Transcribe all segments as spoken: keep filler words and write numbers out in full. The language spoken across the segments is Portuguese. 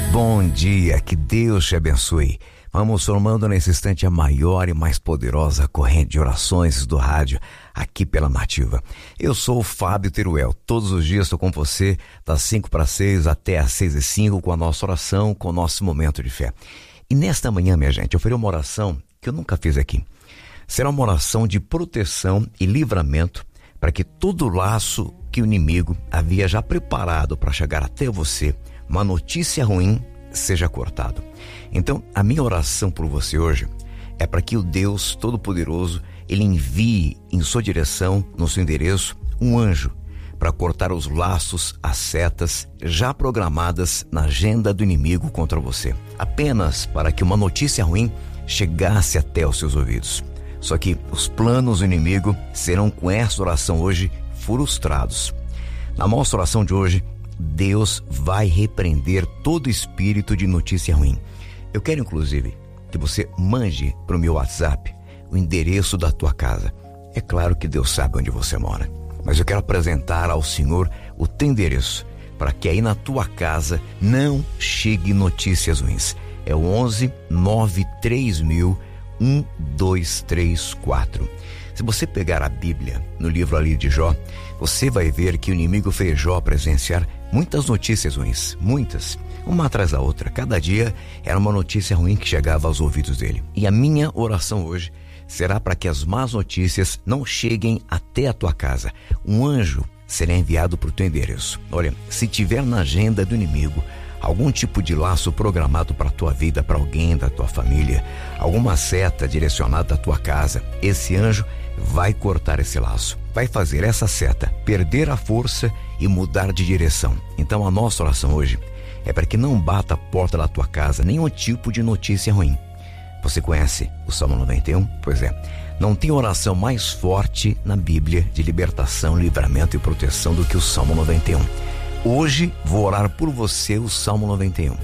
Bom dia, que Deus te abençoe. Vamos formando nesse instante a maior e mais poderosa corrente de orações do rádio aqui pela Nativa. Eu sou o Fábio Teruel. Todos os dias estou com você das cinco para seis até as seis e cinco com a nossa oração, com o nosso momento de fé. E nesta manhã, minha gente, eu farei uma oração que eu nunca fiz aqui. Será uma oração de proteção e livramento para que todo o laço que o inimigo havia já preparado para chegar até você, uma notícia ruim, seja cortado. Então, a minha oração por você hoje é para que o Deus Todo-Poderoso, Ele envie em sua direção, no seu endereço, um anjo para cortar os laços, as setas já programadas na agenda do inimigo contra você, apenas para que uma notícia ruim chegasse até os seus ouvidos. Só que os planos do inimigo serão com essa oração hoje frustrados. Na nossa oração de hoje, Deus vai repreender todo espírito de notícia ruim. Eu quero, inclusive, que você mande para o meu WhatsApp o endereço da tua casa. É claro que Deus sabe onde você mora, mas eu quero apresentar ao Senhor o teu endereço, para que aí na tua casa não chegue notícias ruins. É o onze nove três mil um dois três quatro. Se você pegar a Bíblia, no livro ali de Jó, você vai ver que o inimigo fez Jó presenciar muitas notícias ruins, muitas, uma atrás da outra. Cada dia era uma notícia ruim que chegava aos ouvidos dele. E a minha oração hoje será para que as más notícias não cheguem até a tua casa. Um anjo será enviado para o teu endereço. Olha, se tiver na agenda do inimigo algum tipo de laço programado para a tua vida, para alguém da tua família, alguma seta direcionada à tua casa, esse anjo vai cortar esse laço, vai fazer essa seta perder a força e mudar de direção. Então a nossa oração hoje é para que não bata a porta da tua casa nenhum tipo de notícia ruim. Você conhece o Salmo noventa e um? Pois é, não tem oração mais forte na Bíblia de libertação, livramento e proteção do que o Salmo noventa e um. Hoje vou orar por você o Salmo noventa e um.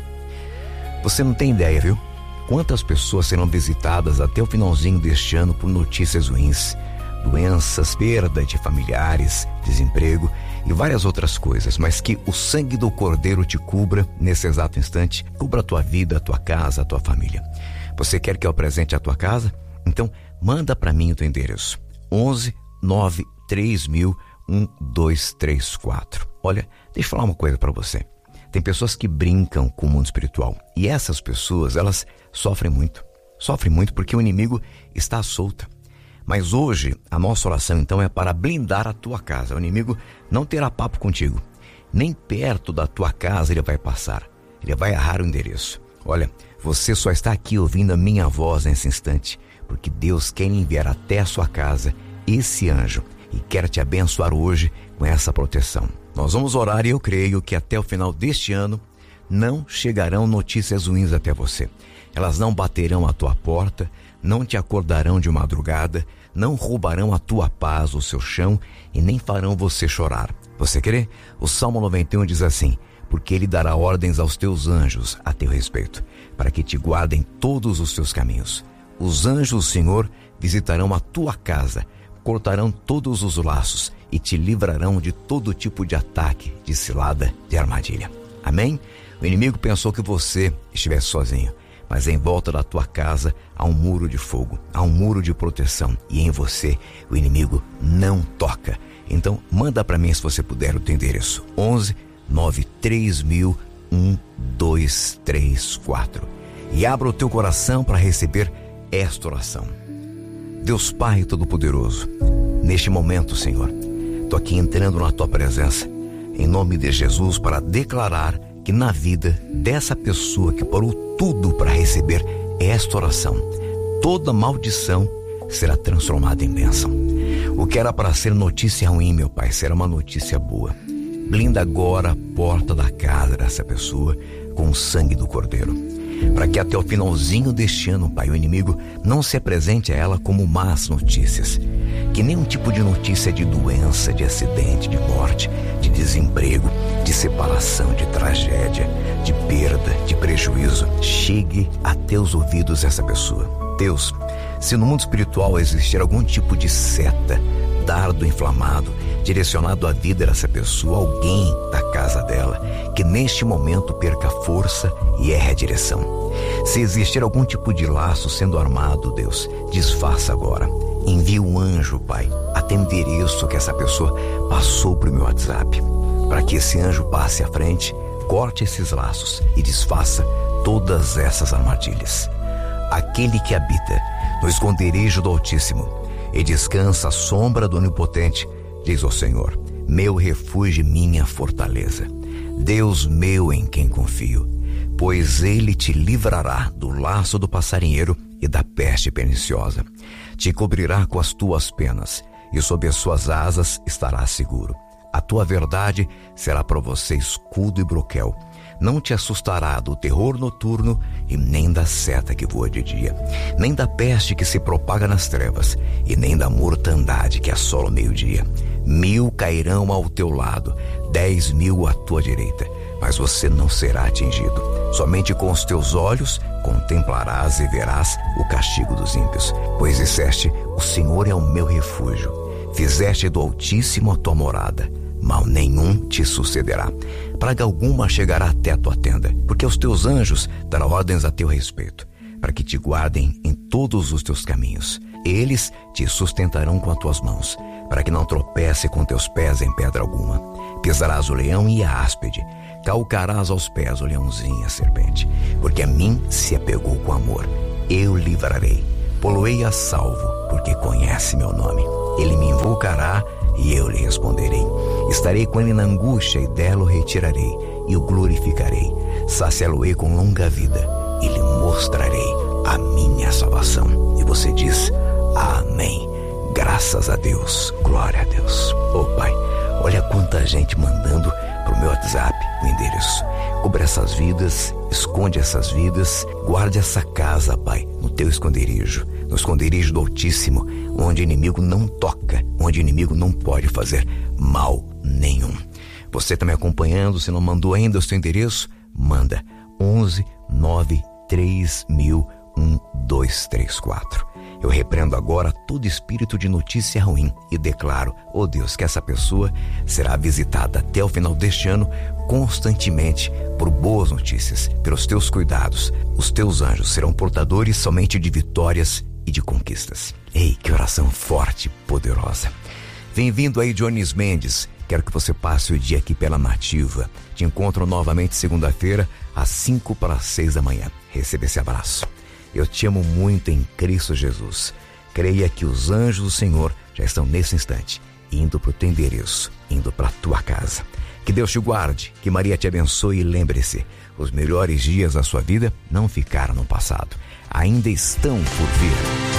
Você não tem ideia, viu? Quantas pessoas serão visitadas até o finalzinho deste ano por notícias ruins, doenças, perda de familiares, desemprego e várias outras coisas, mas que o sangue do Cordeiro te cubra nesse exato instante, cubra a tua vida, a tua casa, a tua família. Você quer que eu apresente a tua casa? Então manda para mim o teu endereço, onze nove três mil um dois três quatro. Olha, deixa eu falar uma coisa para você. Tem pessoas que brincam com o mundo espiritual e essas pessoas, elas sofrem muito. Sofrem muito porque o inimigo está à solta. Mas hoje, a nossa oração então é para blindar a tua casa. O inimigo não terá papo contigo. Nem perto da tua casa ele vai passar. Ele vai errar o endereço. Olha, você só está aqui ouvindo a minha voz nesse instante, porque Deus quer enviar até a sua casa esse anjo e quer te abençoar hoje com essa proteção. Nós vamos orar e eu creio que até o final deste ano não chegarão notícias ruins até você. Elas não baterão à tua porta, não te acordarão de madrugada, não roubarão a tua paz, o seu chão e nem farão você chorar. Você crê? O Salmo noventa e um diz assim: porque Ele dará ordens aos teus anjos a teu respeito, para que te guardem todos os teus caminhos. Os anjos do Senhor visitarão a tua casa, cortarão todos os laços e te livrarão de todo tipo de ataque, de cilada, de armadilha. Amém? O inimigo pensou que você estivesse sozinho, mas em volta da tua casa há um muro de fogo, há um muro de proteção e em você o inimigo não toca. Então manda para mim, se você puder, o teu endereço, onze nove três mil um dois três quatro, e abra o teu coração para receber esta oração. Deus Pai Todo-Poderoso, neste momento, Senhor, estou aqui entrando na tua presença, em nome de Jesus, para declarar que na vida dessa pessoa que parou tudo para receber esta oração, toda maldição será transformada em bênção. O que era para ser notícia ruim, meu Pai, será uma notícia boa. Blinda agora a porta da casa dessa pessoa com o sangue do Cordeiro, para que até o finalzinho deste ano, Pai, o inimigo não se apresente a ela como más notícias. Que nenhum tipo de notícia de doença, de acidente, de morte, de desemprego, de separação, de tragédia, de perda, de prejuízo, chegue a teus ouvidos essa pessoa. Deus, se no mundo espiritual existir algum tipo de seta, dardo inflamado, direcionado à vida dessa pessoa, alguém da casa casa dela, que neste momento perca força e erre a direção. Se existir algum tipo de laço sendo armado, Deus, desfaça agora. Envie um anjo, Pai, até o endereço que essa pessoa passou para o meu WhatsApp, para que esse anjo passe à frente, corte esses laços e desfaça todas essas armadilhas. Aquele que habita no esconderijo do Altíssimo e descansa à sombra do Onipotente, diz o Senhor, meu refúgio e minha fortaleza, Deus meu em quem confio, pois ele te livrará do laço do passarinheiro e da peste perniciosa. Te cobrirá com as tuas penas e sob as suas asas estarás seguro. A tua verdade será para você escudo e broquel. Não te assustará do terror noturno e nem da seta que voa de dia, nem da peste que se propaga nas trevas e nem da mortandade que assola o meio-dia. Mil cairão ao teu lado, dez mil à tua direita, mas você não será atingido. Somente com os teus olhos contemplarás e verás o castigo dos ímpios. Pois disseste, o Senhor é o meu refúgio. Fizeste do Altíssimo a tua morada. Mal nenhum te sucederá. Praga alguma chegará até a tua tenda, porque os teus anjos darão ordens a teu respeito, para que te guardem em todos os teus caminhos. Eles te sustentarão com as tuas mãos, para que não tropece com teus pés em pedra alguma. Pisarás o leão e a áspide, calcarás aos pés o leãozinho e a serpente, porque a mim se apegou com amor. Eu livrarei, pô-lo-ei a salvo, porque conhece meu nome. Ele me invocará e eu lhe responderei. Estarei com ele na angústia e dela o retirarei e o glorificarei. Saciá-lo-ei com longa vida e lhe mostrarei a minha salvação. E você diz, amém. Graças a Deus, glória a Deus. Oh Pai, olha quanta gente mandando pro meu WhatsApp o endereço. Cubra essas vidas, esconde essas vidas, guarde essa casa, Pai, no teu esconderijo, no esconderijo do Altíssimo, onde o inimigo não toca, onde o inimigo não pode fazer mal nenhum. Você está me acompanhando? Se não mandou ainda o seu endereço, manda onze nove três mil um dois três quatro. Eu repreendo agora todo espírito de notícia ruim e declaro, oh Deus, que essa pessoa será visitada até o final deste ano constantemente por boas notícias, pelos teus cuidados. Os teus anjos serão portadores somente de vitórias e de conquistas. Ei, que oração forte e poderosa. Bem-vindo aí, Jones Mendes. Quero que você passe o dia aqui pela Nativa. Te encontro novamente segunda-feira, às cinco para as seis da manhã. Receba esse abraço. Eu te amo muito em Cristo Jesus. Creia que os anjos do Senhor já estão nesse instante, indo para o teu endereço, indo para a tua casa. Que Deus te guarde, que Maria te abençoe e lembre-se, os melhores dias da sua vida não ficaram no passado, ainda estão por vir.